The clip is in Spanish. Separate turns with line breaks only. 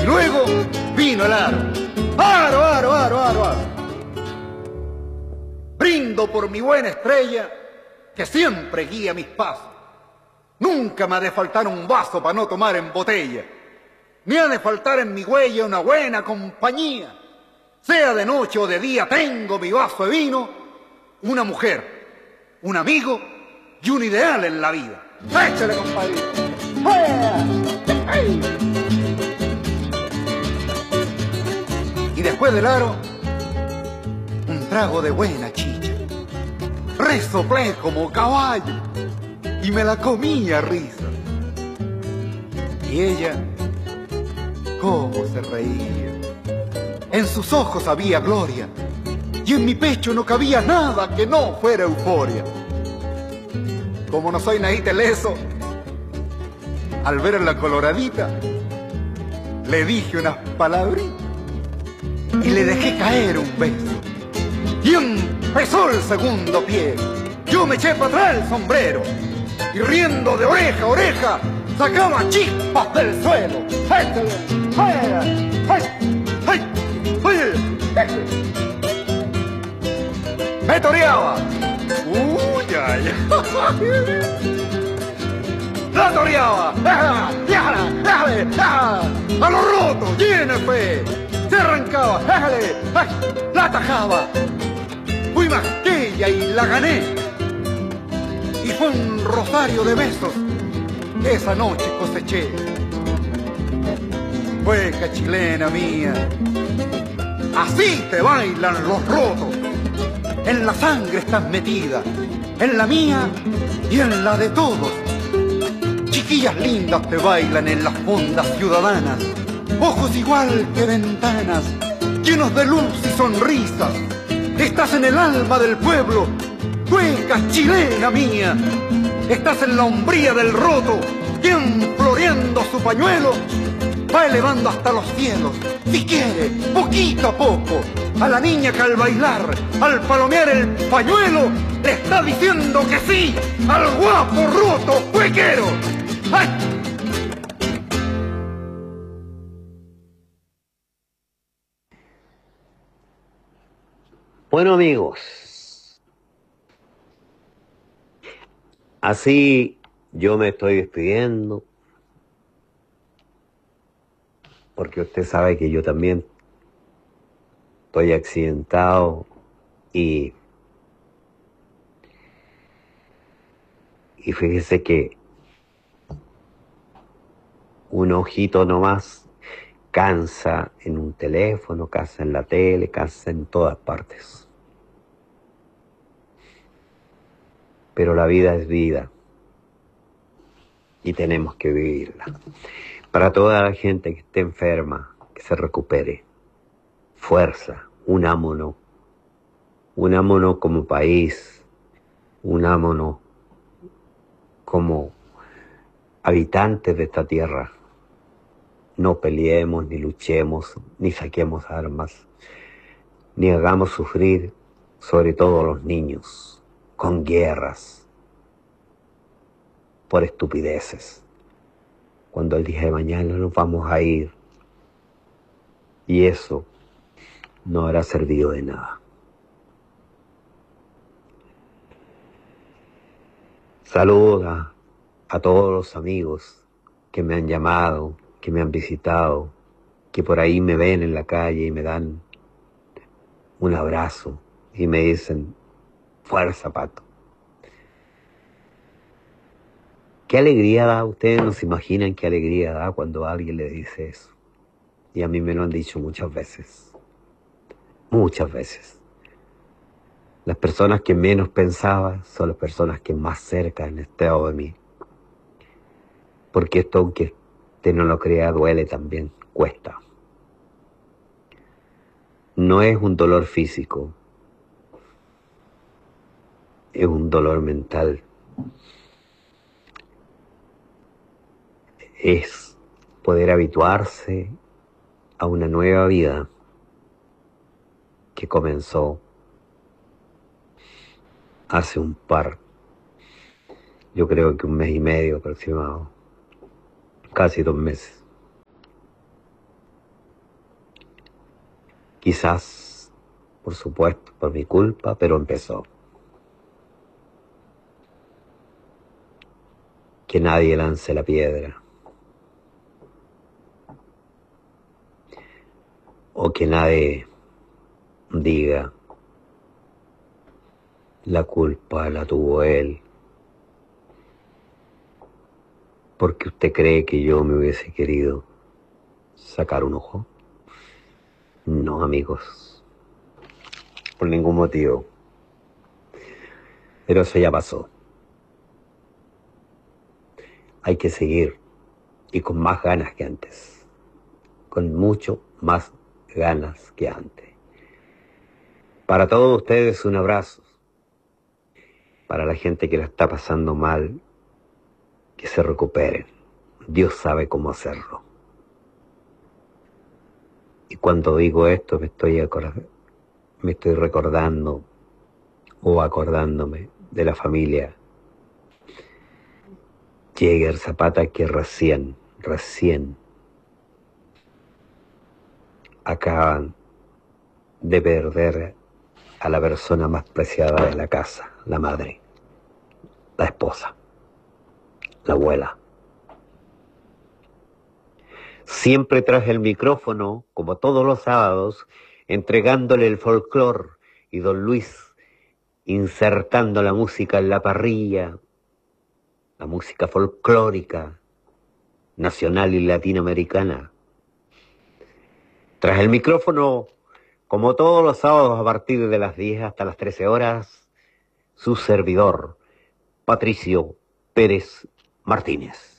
luego vino el aro. Aro, aro, aro, aro, aro. Brindo por mi buena estrella que siempre guía mis pasos. Nunca me ha de faltar un vaso para no tomar en botella. Ni ha de faltar en mi huella una buena compañía. Sea de noche o de día tengo mi vaso de vino, una mujer, un amigo y un ideal en la vida. ¡Échale, compadre! Y después del aro, un trago de buena chicha. Resoplé como caballo y me la comí a risa. Y ella, cómo se reía. En sus ojos había gloria y en mi pecho no cabía nada que no fuera euforia. Como no soy nadita leso, al ver a la coloradita, le dije unas palabritas y le dejé caer un beso. Y empezó el segundo pie. Yo me eché para atrás el sombrero y riendo de oreja a oreja sacaba chispas del suelo. Me toreaba. Uy, ay. La toreaba. A lo roto, llena de fe. Se arrancaba. La atajaba. Fui más que ella y la gané. Y fue un rosario de besos que esa noche coseché. Hueca chilena mía, así te bailan los rotos. En la sangre estás metida, en la mía y en la de todos. Chiquillas lindas te bailan en las fondas ciudadanas, ojos igual que ventanas, llenos de luz y sonrisas. Estás en el alma del pueblo, hueca chilena mía. Estás en la hombría del roto, quien floreando su pañuelo va elevando hasta los cielos, si quiere, poquito a poco, a la niña que al bailar, al palomear el pañuelo, le está diciendo que sí al guapo roto huequero. ¡Ay!
Bueno, amigos, así yo me estoy despidiendo, porque usted sabe que yo también estoy accidentado y fíjese que un ojito nomás cansa en un teléfono, cansa en la tele, cansa en todas partes. Pero la vida es vida y tenemos que vivirla. Para toda la gente que esté enferma, que se recupere. Fuerza, unámonos como país, unámonos como habitantes de esta tierra. No peleemos, ni luchemos, ni saquemos armas, ni hagamos sufrir, sobre todo a los niños, con guerras, por estupideces. Cuando el día de mañana nos vamos a ir, y eso no habrá servido de nada. Saludos a todos los amigos que me han llamado, que me han visitado, que por ahí me ven en la calle y me dan un abrazo y me dicen, fuerza, Pato. Qué alegría da, ustedes no se imaginan qué alegría da cuando alguien le dice eso. Y a mí me lo han dicho muchas veces. Muchas veces. Las personas que menos pensaba son las personas que más cerca han estado de mí. Porque esto, aunque usted no lo crea, duele también, cuesta. No es un dolor físico, es un dolor mental. Es poder habituarse a una nueva vida que comenzó hace yo creo que 1 mes y medio aproximado, casi 2 meses. Quizás, por supuesto, por mi culpa, pero empezó. Que nadie lance la piedra. O que nadie diga, la culpa la tuvo él. Porque usted cree que yo me hubiese querido sacar un ojo. No, amigos. Por ningún motivo. Pero eso ya pasó. Hay que seguir. Y con más ganas que antes. Con mucho más ganas que antes. Para todos ustedes un abrazo. Para la gente que la está pasando mal, que se recuperen. Dios sabe cómo hacerlo. Y cuando digo esto me estoy recordando o acordándome de la familia Jäger Zapata, que recién acaban de perder a la persona más preciada de la casa, la madre, la esposa, la abuela. Siempre tras el micrófono, como todos los sábados, entregándole el folclore, y don Luis insertando la música en la parrilla, la música folclórica, nacional y latinoamericana. Tras el micrófono, como todos los sábados a partir de las 10 hasta las 13 horas, su servidor, Patricio Pérez Martínez.